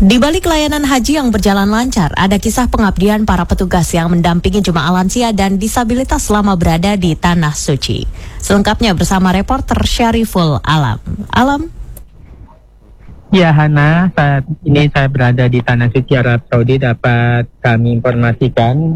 Di balik layanan haji yang berjalan lancar, ada kisah pengabdian para petugas yang mendampingi jemaah lansia dan disabilitas selama berada di Tanah Suci. Selengkapnya bersama reporter Syariful Alam. Alam? Ya Hana, saat ini saya berada di Tanah Suci Arab Saudi. Dapat kami informasikan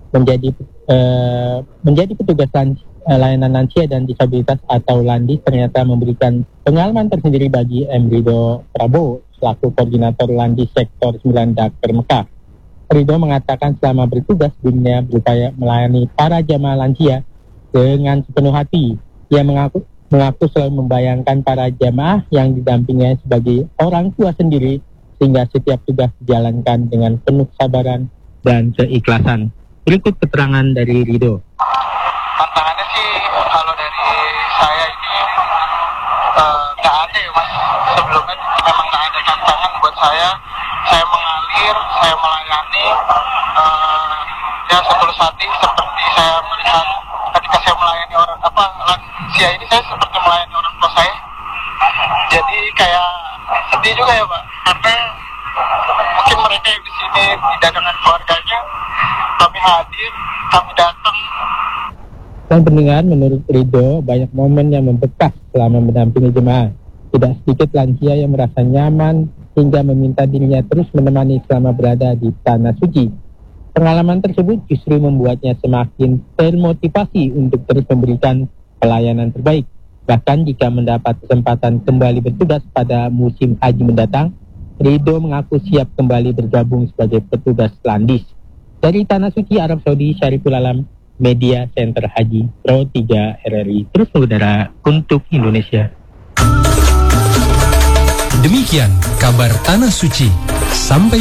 menjadi petugas layanan lansia dan disabilitas atau Landis ternyata memberikan pengalaman tersendiri bagi M. Ridho Prabowo selaku koordinator Landis Sektor 9 Dakar Mekah. Ridho mengatakan selama bertugas dirinya berupaya melayani para jamaah lansia dengan sepenuh hati. Ia mengaku selalu membayangkan para jamaah yang didampinginya sebagai orang tua sendiri, sehingga setiap tugas dijalankan dengan penuh kesabaran dan keikhlasan. Berikut keterangan dari Ridho. Tantangannya sih kalau dari saya ini nggak ada ya mas. Sebelumnya memang nggak ada tantangan buat saya. Saya mengalir, saya melayani ya setulus hati, seperti saya melihat ketika saya melayani orang lansia ini, saya seperti melayani orang tua saya. Jadi kayak sedih juga ya pak, karena mungkin mereka yang di sini tidak dengan keluarganya, kami hadir, kami datang. Dan pendengar, menurut Ridho, banyak momen yang membekas selama mendampingi jemaah. Tidak sedikit lansia yang merasa nyaman hingga meminta dirinya terus menemani selama berada di Tanah Suci. Pengalaman tersebut justru membuatnya semakin termotivasi untuk terus memberikan pelayanan terbaik. Bahkan jika mendapat kesempatan kembali bertugas pada musim haji mendatang, Ridho mengaku siap kembali bergabung sebagai petugas Landis. Dari Tanah Suci Arab Saudi, Syariful Alam, Media Center Haji Pro 3 RRI, terus mengudara untuk Indonesia. Demikian kabar Tanah Suci. Sampai